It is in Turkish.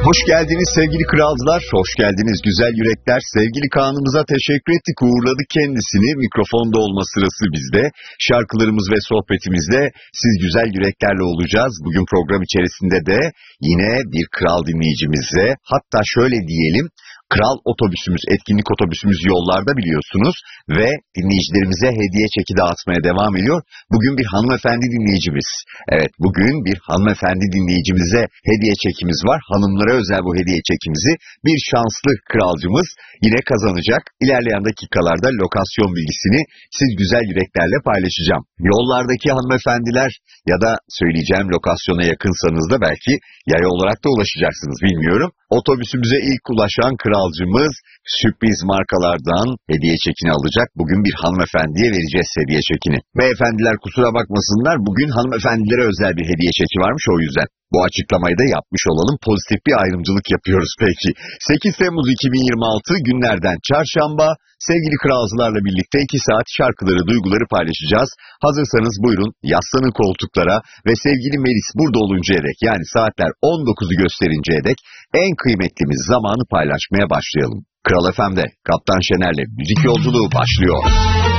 Hoş geldiniz sevgili kralcılar, hoş geldiniz güzel yürekler. Sevgili Kaan'ımıza teşekkür ettik, uğurladık kendisini. Mikrofonda olma sırası bizde. Şarkılarımız ve sohbetimizde siz güzel yüreklerle olacağız. Bugün program içerisinde de yine bir kral dinleyicimize, hatta şöyle diyelim, kral otobüsümüz, etkinlik otobüsümüz yollarda biliyorsunuz ve dinleyicilerimize hediye çeki dağıtmaya devam ediyor. Bugün bir hanımefendi dinleyicimiz, evet bugün bir hanımefendi dinleyicimize hediye çekimiz var. Hanımlara özel bu hediye çekimizi bir şanslı kralcımız yine kazanacak. İlerleyen dakikalarda lokasyon bilgisini siz güzel yüreklerle paylaşacağım. Yollardaki hanımefendiler ya da söyleyeceğim lokasyona yakınsanız da belki yaya olarak da ulaşacaksınız, bilmiyorum. Otobüsümüze ilk ulaşan kralcımız sürpriz markalardan hediye çekini alacak. Bugün bir hanımefendiye vereceğiz hediye çekini. Beyefendiler kusura bakmasınlar, bugün hanımefendilere özel bir hediye çeki varmış, o yüzden. Bu açıklamayı da yapmış olalım. Pozitif bir ayrımcılık yapıyoruz peki. 8 Temmuz 2026 günlerden çarşamba. Sevgili kralcılarla birlikte 2 saat şarkıları, duyguları paylaşacağız. Hazırsanız buyurun yaslanın koltuklara ve sevgili Melis burada oluncaya dek, yani saatler 19'u gösterinceye dek en kıymetlimiz zamanı paylaşmaya başlayalım. Kral FM'de Kaptan Şener'le müzik yolculuğu başlıyor.